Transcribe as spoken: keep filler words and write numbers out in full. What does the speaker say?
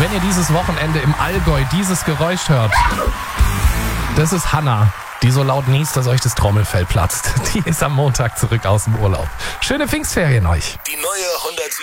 wenn ihr dieses Wochenende im Allgäu dieses Geräusch hört, das ist Hanna, die so laut niest, dass euch das Trommelfell platzt. Die ist am Montag zurück aus dem Urlaub. Schöne Pfingstferien euch. Die neue hundertsieben